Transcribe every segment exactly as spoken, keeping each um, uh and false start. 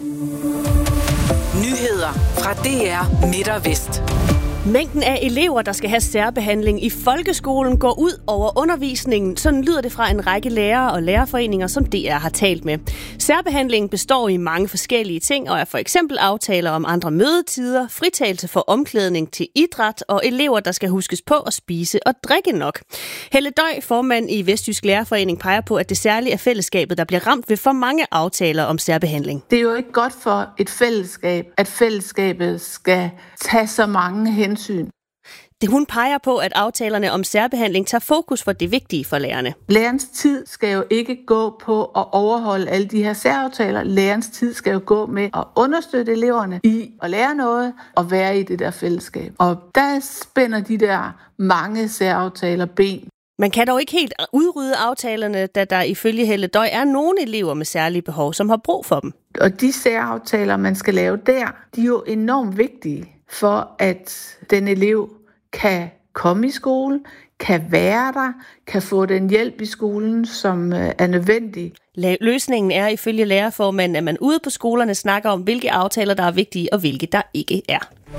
Nyheder fra D R Midt og Vest. Mængden af elever, der skal have særbehandling i folkeskolen, går ud over undervisningen. Sådan lyder det fra en række lærere og lærerforeninger, som D R har talt med. Særbehandlingen består i mange forskellige ting, og er for eksempel aftaler om andre mødetider, fritagelse for omklædning til idræt og elever, der skal huskes på at spise og drikke nok. Helle Døj, formand i Vestjysk Lærerforening, peger på, at det særligt er fællesskabet, der bliver ramt ved for mange aftaler om særbehandling. Det er jo ikke godt for et fællesskab, at fællesskabet skal tage så mange hensyn. Det hun peger på, at aftalerne om særbehandling tager fokus for det vigtige for lærerne. Lærernes tid skal jo ikke gå på at overholde alle de her særaftaler. Lærernes tid skal jo gå med at understøtte eleverne i at lære noget og være i det der fællesskab. Og der spænder de der mange særaftaler ben. Man kan dog ikke helt udrydde aftalerne, da der ifølge Helle Døj er nogle elever med særlige behov, som har brug for dem. Og de særaftaler, man skal lave der, de er jo enormt vigtige for, at den elev kan komme i skole, kan være der, kan få den hjælp i skolen, som er nødvendig. Løsningen er ifølge lærerformanden, at man ude på skolerne snakker om, hvilke aftaler, der er vigtige, og hvilke der ikke er.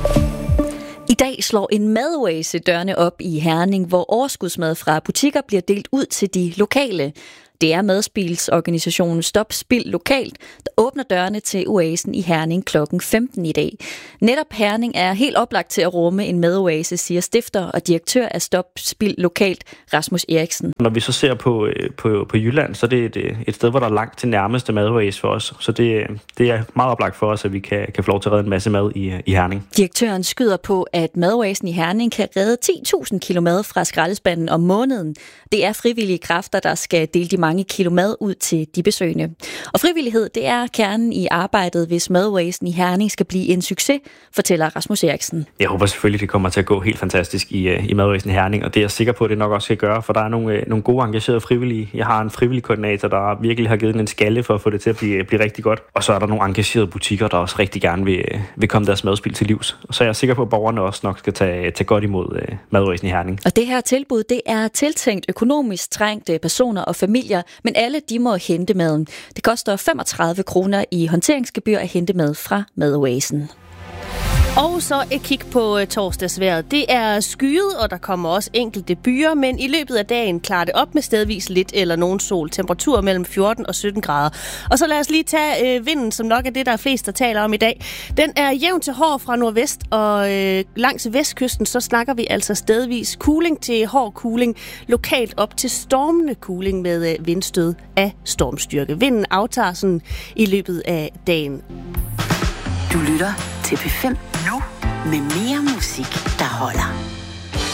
I dag slår en madoase dørene op i Herning, hvor overskudsmad fra butikker bliver delt ud til de lokale. Det er madspildsorganisationen Stop Spild Lokalt, der åbner dørene til oasen i Herning klokken femten i dag. Netop Herning er helt oplagt til at rumme en madoase, siger stifter og direktør af Stop Spild Lokalt, Rasmus Eriksen. Når vi så ser på, på, på Jylland, så er det et, et sted, hvor der er langt til nærmeste madoase for os. Så det, det er meget oplagt for os, at vi kan, kan få lov til at redde en masse mad i, i Herning. Direktøren skyder på, at madoasen i Herning kan redde ti tusind kilo mad fra skraldespanden om måneden. Det er frivillige kræfter, der skal dele de mange kilo mad ud til de besøgende. Og frivillighed, det er kernen i arbejdet, hvis madoasen i Herning skal blive en succes, fortæller Rasmus Eriksen. Jeg håber selvfølgelig, det kommer til at gå helt fantastisk i, i madoasen i Herning, og det er jeg sikker på, at det nok også skal gøre, for der er nogle, nogle gode engagerede frivillige. Jeg har en frivillig koordinator, der virkelig har givet den en skalle for at få det til at blive, blive rigtig godt. Og så er der nogle engagerede butikker, der også rigtig gerne vil, vil komme deres madspild til livs. Så jeg er sikker på, at borgerne også nok skal tage, tage godt imod uh, madoasen i Herning. Og det her tilbud, det er tiltænkt økonomisk trængte personer og familier, men alle de må hente maden. Det koster femogtredive kroner i håndteringsgebyr at hente mad fra madoasen. Og så et kig på torsdagsvejret. Det er skyet, og der kommer også enkelte byer, men i løbet af dagen klarer det op med stedvis lidt eller nogen sol. Temperatur mellem fjorten og sytten grader. Og så lad os lige tage øh, vinden, som nok er det, der er flest, der taler om i dag. Den er jævn til hård fra nordvest, og øh, langs vestkysten, så snakker vi altså stedvis kuling til hård kuling. Lokalt op til stormende kuling med øh, vindstød af stormstyrke. Vinden aftager sådan i løbet af dagen. Du lytter til P fem nu med mere musik, der holder.